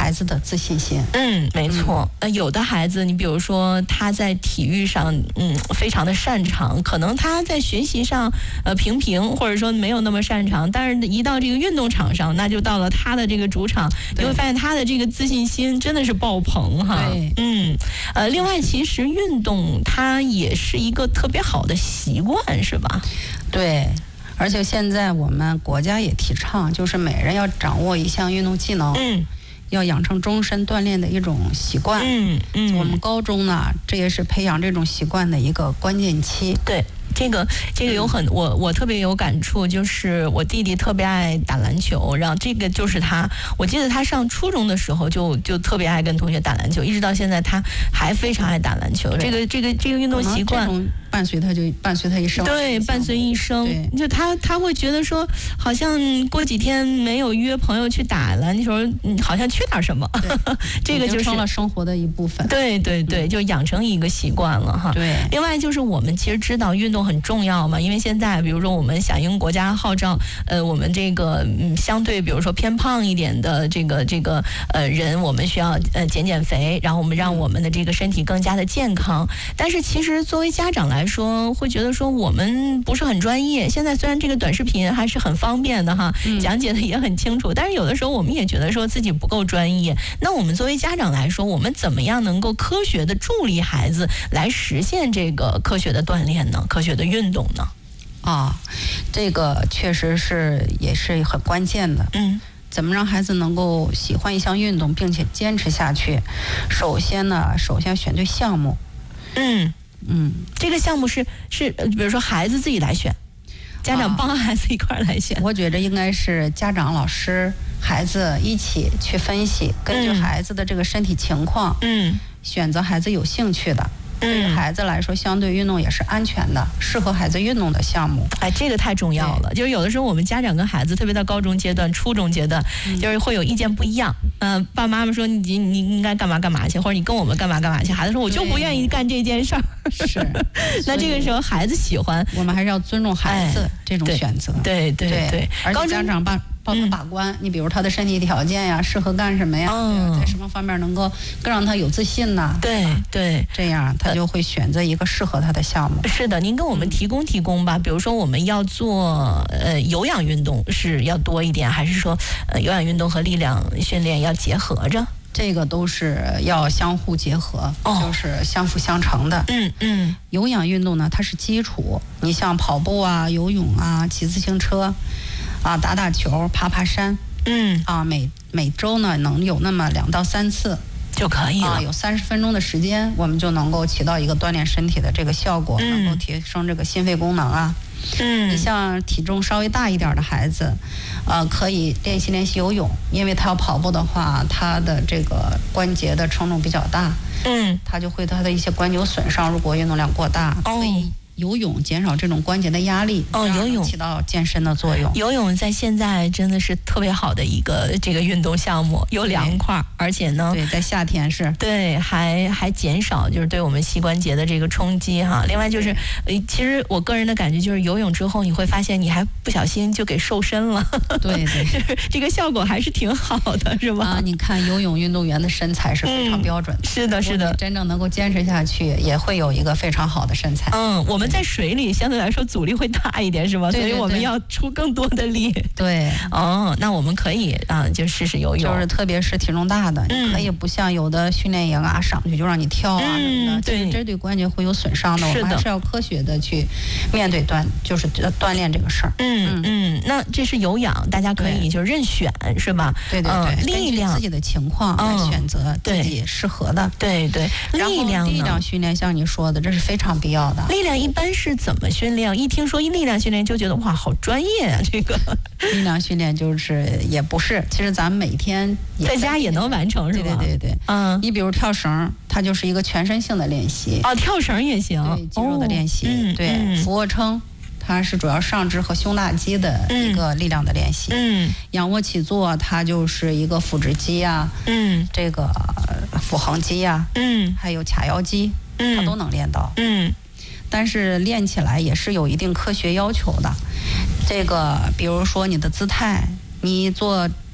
孩子的自信心。 没错。有的孩子，你比如说他在体育上，非常的擅长，可能他在学习上，平平，或者说没有那么擅长，但是一到这个运动场上，那就到了他的这个主场，你会发现他的这个自信心真的是爆棚哈。 对， 另外，其实运动它也是一个特别好的习惯，是吧？ 对。而且现在我们国家也提倡，就是每人要掌握一项运动技能，要养成终身锻炼的一种习惯。我们高中呢，这也是培养这种习惯的一个关键期。 对。这个有我特别有感触，就是我弟弟特别爱打篮球，然后这个就是他，我记得他上初中的时候就特别爱跟同学打篮球，一直到现在他还非常爱打篮球。这个运动习惯伴随他一生。 对，伴随一生。就他会觉得说，好像过几天没有约朋友去打篮球，好像缺点什么。这个就是成了生活的一部分。 对，就养成一个习惯了哈。 对。 另外就是我们其实知道运动很重要嘛，因为现在比如说我们响应国家号召，我们这个相对比如说偏胖一点的这个人，我们需要减肥，然后我们让我们的这个身体更加的健康。但是其实作为家长来说，会觉得说我们不是很专业。现在虽然这个短视频还是很方便的哈，讲解的也很清楚，但是有的时候我们也觉得说自己不够专业。那我们作为家长来说，我们怎么样能够科学的助力孩子来实现这个科学的锻炼呢？科学的运动呢？ 这个确实也是很关键的。怎么让孩子能够喜欢一项运动，并且坚持下去？首先选对项目。 这个项目是比如说孩子自己来选，家长帮孩子一块儿来选。 我觉得应该是家长、老师、孩子一起去分析，根据孩子的这个身体情况，选择孩子有兴趣的。对于孩子来说，相对运动也是安全的，适合孩子运动的项目。 这个太重要了。就是有的时候我们家长跟孩子，特别到高中阶段、初中阶段，就是会有意见不一样。爸妈说你应该干嘛去，或者你跟我们干嘛去。孩子说我就不愿意干这件事儿。 是。 那这个时候孩子喜欢， 我们还是要尊重孩子这种选择。 对。 而且家长帮他把关，你比如他的身体条件呀，适合干什么呀？在什么方面能够更让他有自信呢？ 对， 这样他就会选择一个适合他的项目。 是的，您跟我们提供吧。比如说我们要做有氧运动是要多一点，还是说有氧运动和力量训练要结合着？ 这个都是要相互结合，就是相辅相成的。有氧运动呢，它是基础，你像跑步啊、游泳啊、骑自行车打球、爬山，每周呢能有那么2到3次就可以了。 有30分钟的时间，我们就能够起到一个锻炼身体的这个效果，能够提升这个心肺功能啊。你像体重稍微大一点的孩子，可以练习游泳，因为他要跑步的话，他的这个关节的承重比较大，他就会他的一些关节有损伤，如果运动量过大，所以游泳减少这种关节的压力， 游泳起到健身的作用。 游泳在现在真的是特别好的一个这个运动项目，又凉快，而且呢， 在夏天是还减少就是对我们膝关节的这个冲击哈。另外就是，其实我个人的感觉就是游泳之后你会发现你还不小心就给瘦身了。 对， 这个效果还是挺好的，是吧？ 你看游泳运动员的身材是非常标准的。 是的， 真正能够坚持下去，也会有一个非常好的身材。 我们在水里相对来说阻力会大一点，是吧？所以我们要出更多的力。 对。 那我们可以就试试游泳。 就是特别是体重大的，你可以不像有的训练营上去就让你跳什么的，其实这对关节会有损伤的。我们还是要科学的去面对就是锻炼这个事儿。 那这是有氧，大家可以就任选，是吧？ 对。力量自己的情况来选择自己适合的。 对。力量训练像你说的，这是非常必要的。 力量一般是怎么训练？一听说力量训练就觉得哇，好专业啊！这个力量训练也不是，其实咱们每天在家也能完成，是吧？ 对。你比如跳绳，它就是一个全身性的练习。 跳绳也行， 对，肌肉的练习。对，俯卧撑，它是主要上肢和胸大肌的一个力量的练习。仰卧起坐，它就是一个腹直肌啊，这个腹横肌啊，还有髂腰肌，它都能练到。但是练起来也是有一定科学要求的。这个比如说你的姿态，你做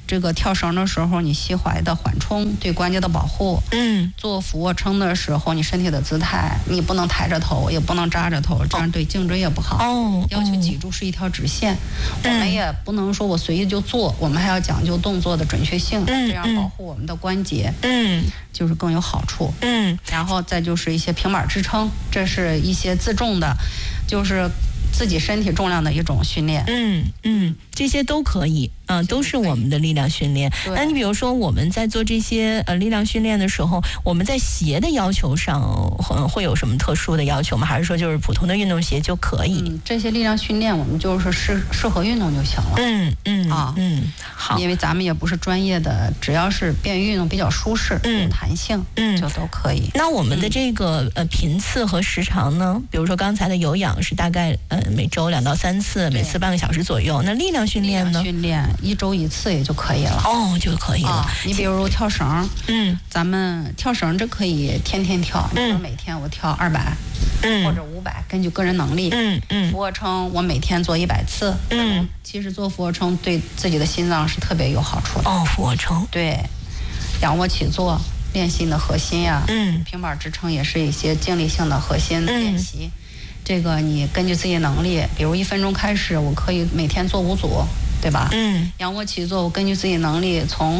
这个跳绳的时候，你膝踝的缓冲对关节的保护。做俯卧撑的时候，你身体的姿态，你不能抬着头，也不能扎着头，这样对颈椎也不好。要求脊柱是一条直线。我们也不能说我随意就做，我们还要讲究动作的准确性，这样保护我们的关节。就是更有好处。然后再就是一些平板支撑，这是一些自重的，就是自己身体重量的一种训练。 这些都可以，都是我们的力量训练。那你比如说我们在做这些力量训练的时候，我们在鞋的要求上会有什么特殊的要求吗？还是说就是普通的运动鞋就可以？这些力量训练我们就是适合运动就行了。好，因为咱们也不是专业的，只要是便于运动、比较舒适、有弹性，就都可以。 那我们的这个频次和时长呢？比如说刚才的有氧是大概每周2到3次，每次半个小时左右。那力量训练呢？ 训练1周1次也就可以了。 就可以了。 你比如跳绳，咱们跳绳这可以天天跳，比如每天我跳200，或者500，根据个人能力。俯卧撑我每天做100次。其实做俯卧撑对自己的心脏是特别有好处的。 俯卧撑。 对，仰卧起坐练习你的核心呀。平板支撑也是一些静力性的核心练习。这个你根据自己能力，比如1分钟开始，我可以每天做5组，对吧？仰卧起坐，我根据自己能力，从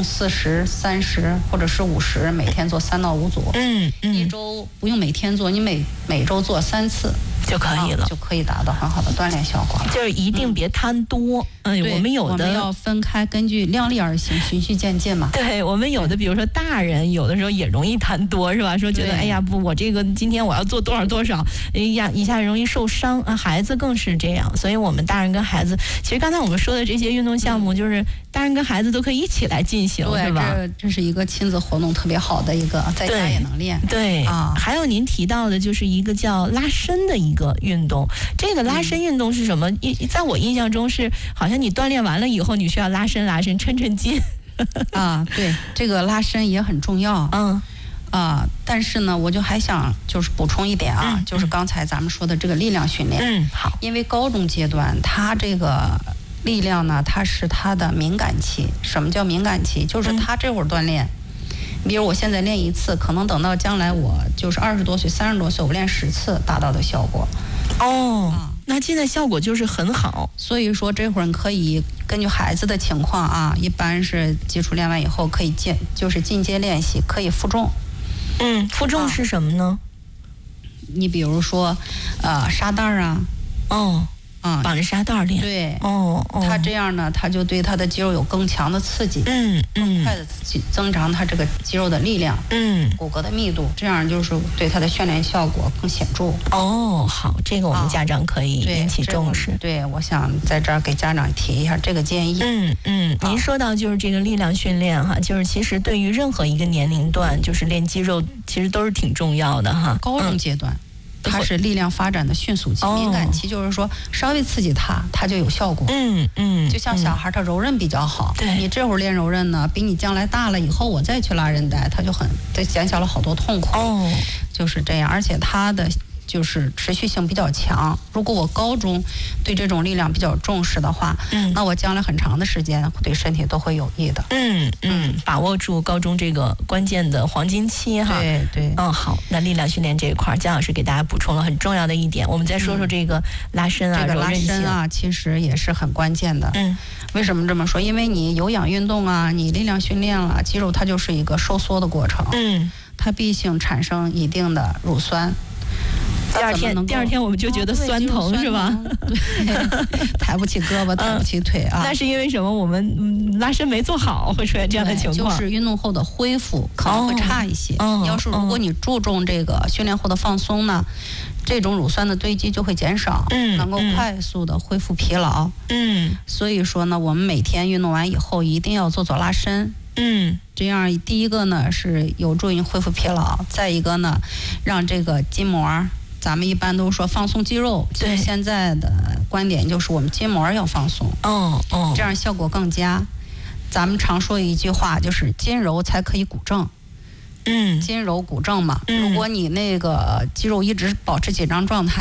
40、30或者是50，每天做3到5组。1周不用每天做，你每周做3次就可以了， 就可以达到很好的锻炼效果了。 就是一定别贪多。我们有的我们要分开，根据量力而行，循序渐进嘛。 对，我们有的，比如说大人，有的时候也容易贪多，是吧？说觉得哎呀不，我这个今天我要做多少，哎呀一下容易受伤啊。孩子更是这样，所以我们大人跟孩子，其实刚才我们说的这些运动项目，就是大人跟孩子都可以一起来进行，是吧？ 这是一个亲子活动特别好的一个，在家也能练。 对啊，还有您提到的就是一个叫拉伸的一个运动。这个拉伸运动是什么？在我印象中是好像你锻炼完了以后，你需要拉伸、抻筋。 对，这个拉伸也很重要。但是呢，我就还想就是补充一点就是刚才咱们说的这个力量训练。 好， 因为高中阶段它这个力量呢，它是它的敏感期。什么叫敏感期？就是它这会儿锻炼，比如我现在练1次，可能等到将来我就是20多岁、30多岁，我练10次达到的效果。 那现在效果就是很好。 所以说这会儿可以根据孩子的情况一般是基础练完以后可以就是进阶练习，可以负重。 负重是什么呢？ 你比如说沙袋绑着沙袋练。 对。它这样呢，它就对它的肌肉有更强的刺激。更快的增长它这个肌肉的力量。骨骼的密度，这样就是对它的训练效果更显著。 好，这个我们家长可以引起重视。 对，我想在这儿给家长提一下这个建议。 您说到就是这个力量训练就是其实对于任何一个年龄段，就是练肌肉其实都是挺重要的高中阶段。它是力量发展的迅速期。敏感期就是说稍微刺激它就有效果。就像小孩他柔韧比较好，你这会儿练柔韧呢，比你将来大了以后我再去拉韧带，它就减小了好多痛苦。就是这样，而且它的就是持续性比较强。如果我高中对这种力量比较重视的话，那我将来很长的时间对身体都会有益的。 把握住高中这个关键的黄金期对。 好，那力量训练这一块，姜老师给大家补充了很重要的一点。我们再说说这个拉伸这个拉伸其实也是很关键的。为什么这么说？因为你有氧运动你力量训练了，肌肉它就是一个收缩的过程。它必性产生一定的乳酸。 第二天我们就觉得酸疼，是吧？ 对，抬不起胳膊，抬不起腿那是因为什么？我们拉伸没做好，会出现这样的情况。 就是运动后的恢复可能会差一些。要是如果你注重这个训练后的放松呢，这种乳酸的堆积就会减少，能够快速的恢复疲劳。所以说呢，我们每天运动完以后一定要做拉伸。这样第一个呢是有助于恢复疲劳，再一个呢让这个筋膜。咱们一般都说放松肌肉，其实现在的观点就是我们筋膜要放松，这样效果更佳。咱们常说一句话，就是筋柔才可以骨正。筋柔骨正嘛。如果你那个肌肉一直保持紧张状态，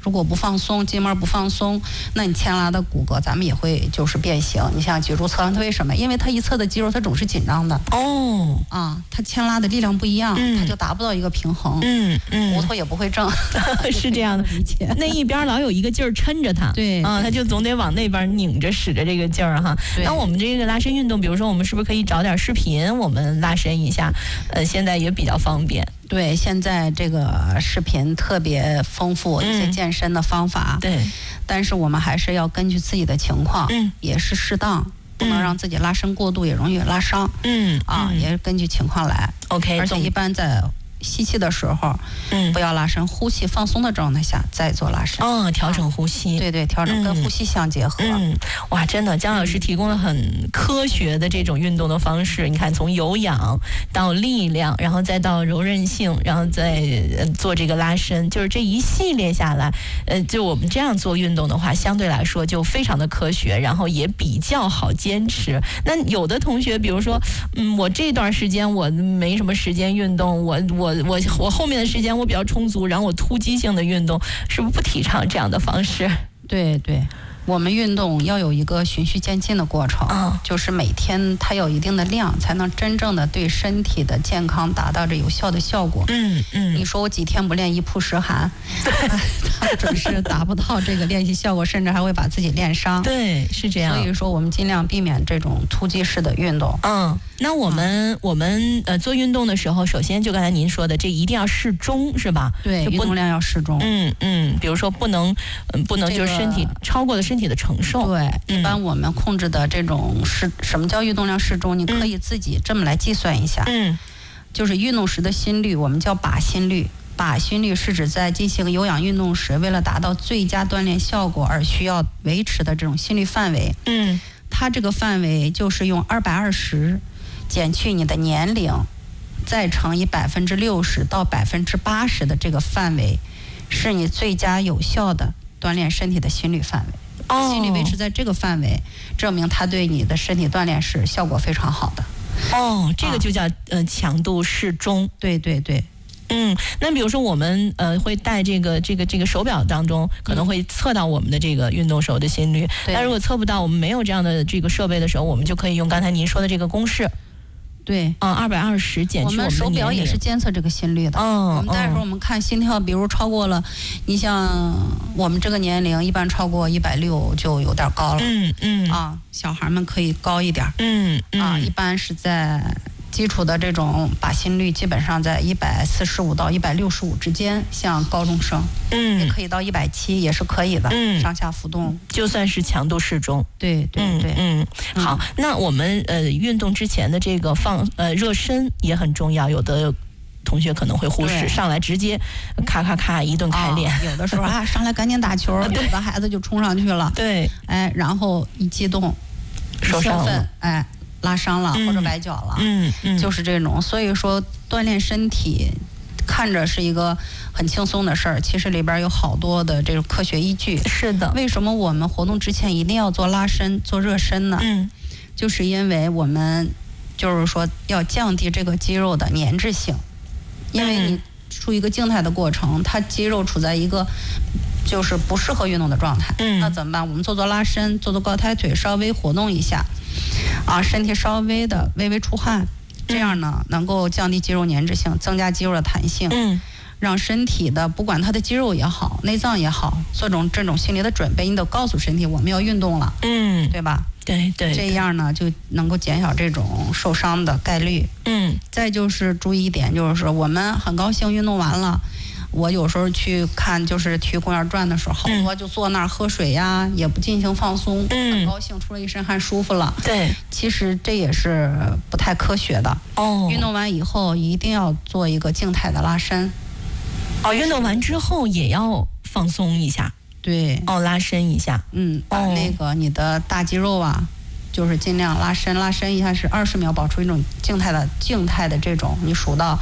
如果不放松，筋膜不放松，那你牵拉的骨骼咱们也会就是变形。你像脊柱侧弯，它为什么？因为它一侧的肌肉它总是紧张的。它牵拉的力量不一样，它就达不到一个平衡。骨头也不会正。 是这样的，理解。那一边老有一个劲儿撑着它， 对它就总得往那边拧着使着这个劲儿哈。那我们这个拉伸运动，比如说我们是不是可以找点视频，我们拉伸一下？现在也比较方便。 对，现在这个视频特别丰富，一些健身的方法。 对， 但是我们还是要根据自己的情况，也是适当，不能让自己拉伸过度，也容易拉伤。也是根据情况来。 OK， 而且一般在吸气的时候，不要拉伸，呼气放松的状态下再做拉伸。 调整呼吸。 对，调整跟呼吸相结合。 哇，真的，姜老师提供了很科学的这种运动的方式。你看，从有氧到力量，然后再到柔韧性，然后再做这个拉伸，就是这一系列下来，就我们这样做运动的话，相对来说就非常的科学，然后也比较好坚持。那有的同学，比如说，我这段时间我没什么时间运动，我后面的时间我比较充足，然后我突击性的运动，是不是不提倡这样的方式？ 对，我们运动要有一个循序渐进的过程，就是每天它有一定的量，才能真正的对身体的健康达到这有效的效果。你说我几天不练，一曝十寒，它准是达不到这个练习效果，甚至还会把自己练伤。 对，是这样。 所以说我们尽量避免这种突击式的运动。 那我们做运动的时候，首先就刚才您说的，这一定要适中，是吧？ 对，运动量要适中。 比如说不能就是身体超过了身体的承受。 对，一般我们控制的这种什么叫运动量适中？你可以自己这么来计算一下。就是运动时的心率，我们叫靶心率。靶心率是指在进行有氧运动时，为了达到最佳锻炼效果而需要维持的这种心率范围。它这个范围就是用220减去你的年龄，再乘以60%到80%的这个范围，是你最佳有效的锻炼身体的心率范围。心率维持在这个范围，证明它对你的身体锻炼是效果非常好的。 这个就叫强度适中。 对。 那比如说我们会带这个手表当中，可能会测到我们的这个运动时候的心率。但如果测不到，我们没有这样的这个设备的时候，我们就可以用刚才您说的这个公式。 对 ，220减去我们的年龄。 我们手表也是监测这个心率的。我们带的时候我们看心跳，比如超过了，你像我们这个年龄一般超过160就有点高了。小孩们可以高一点。一般是在基础的这种靶心率基本上在145到165之间，像高中生，也可以到170，也是可以的，上下浮动， 就算是强度适中。 对。 好，那我们运动之前的这个热身也很重要，有的同学可能会忽视，上来直接咔一顿开练。 有的时候上来赶紧打球，有的孩子就冲上去了。 对， 然后一激动， 受伤了， 拉伤了或者崴脚了，就是这种。所以说锻炼身体看着是一个很轻松的事儿，其实里边有好多的这种科学依据。 是的。 为什么我们活动之前一定要做拉伸、做热身呢？就是因为我们就是说要降低这个肌肉的粘滞性，因为你处于一个静态的过程，它肌肉处在一个就是不适合运动的状态。那怎么办？我们做拉伸，做高抬腿，稍微活动一下，身体稍微的微微出汗，这样呢能够降低肌肉粘滞性，增加肌肉的弹性，让身体的不管它的肌肉也好，内脏也好，做这种心理的准备，你得告诉身体我们要运动了，对吧？ 对， 这样呢就能够减少这种受伤的概率。再就是注意一点，就是说我们很高兴运动完了。我有时候去看，就是体育公园转的时候，好多就坐那儿喝水呀，也不进行放松，很高兴，出了一身汗，舒服了。 对， 其实这也是不太科学的。运动完以后一定要做一个静态的拉伸。 运动完之后也要放松一下。 对。 拉伸一下。 把那个你的大肌肉就是尽量拉伸一下，是20秒，保持一种静态的这种，你数到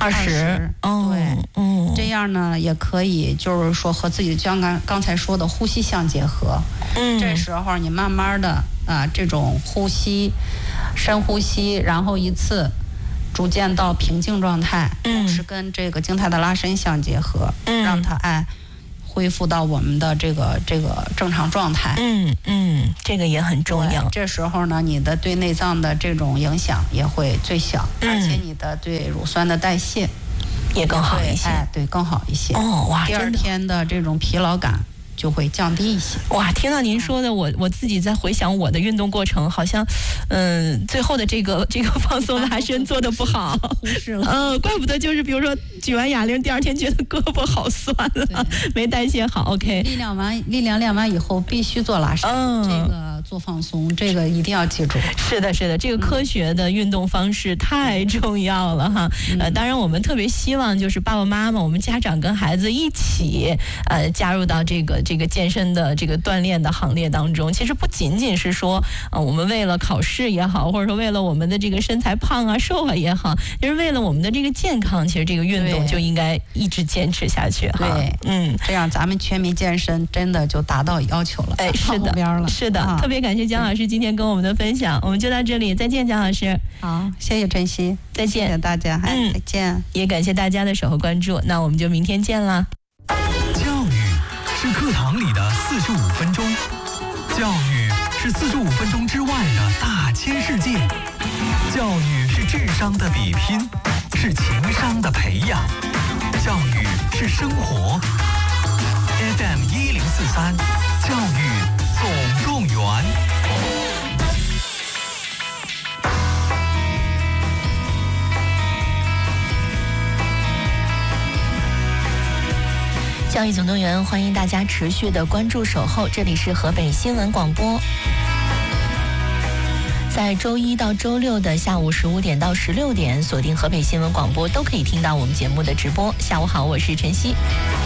20。对，这样呢也可以，就是说和自己像刚才说的呼吸相结合。这时候你慢慢的这种呼吸，深呼吸，然后一次逐渐到平静状态，同时跟这个静态的拉伸相结合，让它恢复到我们的这个正常状态。 这个也很重要。 这时候呢，你的对内脏的这种影响也会最小，而且你的对乳酸的代谢也更好一些。 对，更好一些。 哇， 第二天的这种疲劳感就会降低一些。 哇，听到您说的，我自己在回想我的运动过程，好像，最后的这个放松拉伸做的不好， 忽视了。 怪不得就是比如说举完哑铃，第二天觉得胳膊好酸了，没代谢好。OK， 力量练完以后必须做拉伸，这个做放松，这个一定要记住。 是的，这个科学的运动方式太重要了哈。当然我们特别希望就是爸爸妈妈，我们家长跟孩子一起加入到这个健身的这个锻炼的行列当中。其实不仅仅是说我们为了考试也好，或者说为了我们的这个身材胖啊瘦啊也好，就是为了我们的这个健康，其实这个运动就应该一直坚持下去哈。 对，这样咱们全民健身真的就达到要求了， 是的， 目标了。 是的，特别感谢姜老师今天跟我们的分享，我们就到这里，再见，姜老师。 好，谢谢晨曦， 再见， 谢谢大家，再见。 也感谢大家的守候关注，那我们就明天见啦。 教育是课堂里的45分钟，教育是45分钟之外的大千世界，教育是智商的比拼，是情商的培养，教育是生活。FM 1043，教育总动员。 教育总动员，欢迎大家持续的关注守候，这里是河北新闻广播。在周一到周六的下午15点到16点，锁定河北新闻广播，都可以听到我们节目的直播。下午好，我是晨曦。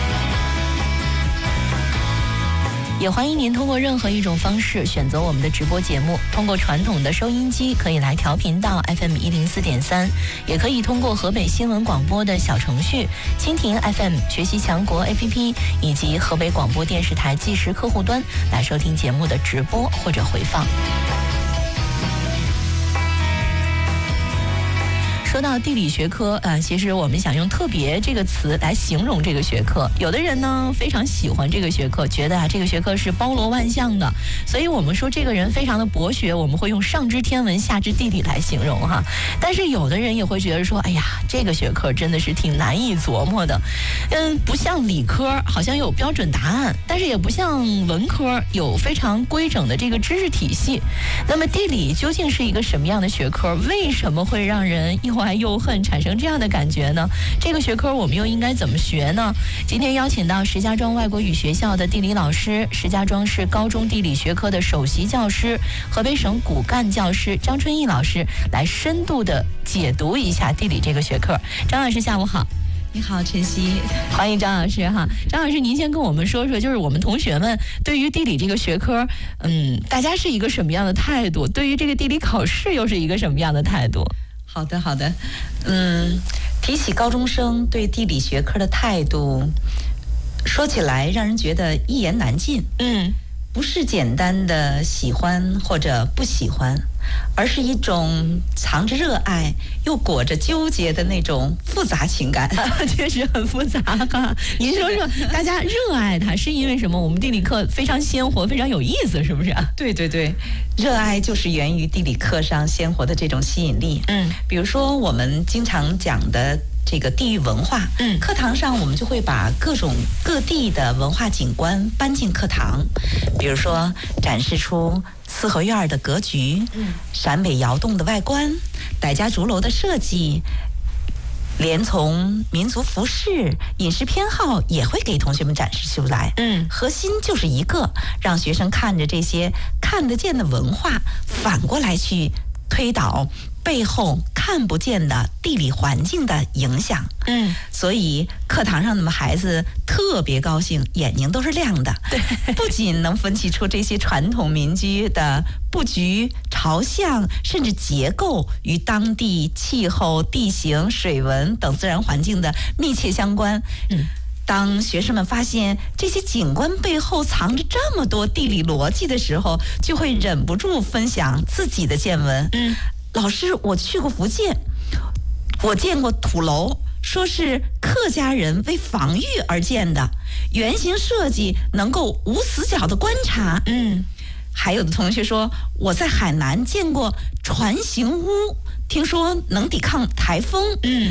也欢迎您通过任何一种方式选择我们的直播节目，通过传统的收音机可以来调频到 FM 104.3，也可以通过河北新闻广播的小程序、蜻蜓 FM、学习强国 APP 以及河北广播电视台即时客户端来收听节目的直播或者回放。说到地理学科，其实我们想用特别这个词来形容这个学科。有的人呢非常喜欢这个学科，觉得这个学科是包罗万象的，所以我们说这个人非常的博学，我们会用上知天文下知地理来形容哈。但是有的人也会觉得说，哎呀，这个学科真的是挺难以琢磨的，不像理科好像有标准答案，但是也不像文科有非常规整的这个知识体系。那么地理究竟是一个什么样的学科？为什么会让人又爱又恨，产生这样的感觉呢？这个学科我们又应该怎么学呢？今天邀请到石家庄外国语学校的地理老师，石家庄市高中地理学科的首席教师，河北省骨干教师张春义老师来深度的解读一下地理这个学科。张老师下午好。 你好，晨曦， 欢迎张老师哈。张老师，您先跟我们说说，就是我们同学们对于地理这个学科，大家是一个什么样的态度？对于这个地理考试又是一个什么样的态度？ 好的，提起高中生对地理学科的态度，说起来让人觉得一言难尽。不是简单的喜欢或者不喜欢，而是一种藏着热爱又裹着纠结的那种复杂情感。 确实很复杂哈。您说说，大家热爱它是因为什么？我们地理课非常鲜活，非常有意思，是不是？ 对，热爱就是源于地理课上鲜活的这种吸引力。比如说我们经常讲的这个地域文化，课堂上我们就会把各地的文化景观搬进课堂，比如说展示出四合院的格局，陕北窑洞的外观，傣家竹楼的设计，连从民族服饰、饮食偏好也会给同学们展示出来。核心就是一个，让学生看着这些看得见的文化，反过来去推导背后看不见的地理环境的影响。所以课堂上的孩子特别高兴，眼睛都是亮的。对，不仅能分析出这些传统民居的布局、朝向，甚至结构与当地气候、地形、水文等自然环境的密切相关。当学生们发现这些景观背后藏着这么多地理逻辑的时候，就会忍不住分享自己的见闻。老师，我去过福建，我见过土楼，说是可客家人为防御而建的，圆形设计能够无死角的观察。还有的同学说，我在海南见过船形屋，听说能抵抗台风。